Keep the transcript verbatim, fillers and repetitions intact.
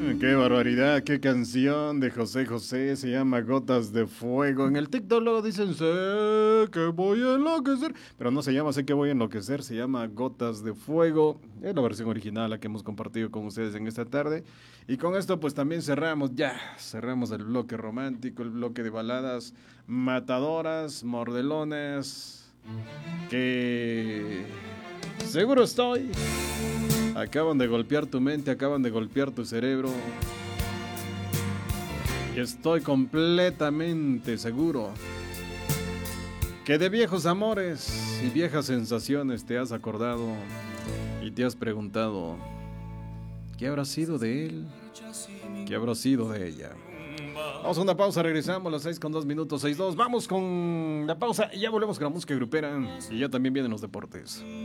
Qué barbaridad, qué canción de José José, se llama Gotas de Fuego. En el TikTok luego dicen sé que voy a enloquecer, pero no se llama sé que voy a enloquecer, se llama Gotas de Fuego. Es la versión original la que hemos compartido con ustedes en esta tarde. Y con esto pues también cerramos, ya, cerramos el bloque romántico, el bloque de baladas matadoras, mordelones, que seguro estoy. Acaban de golpear tu mente, acaban de golpear tu cerebro. Y estoy completamente seguro que de viejos amores y viejas sensaciones te has acordado y te has preguntado ¿qué habrá sido de él? ¿Qué habrá sido de ella? Vamos a una pausa, regresamos a las seis con dos minutos, seis dos. Vamos con la pausa y ya volvemos con la música grupera y ya también vienen los deportes.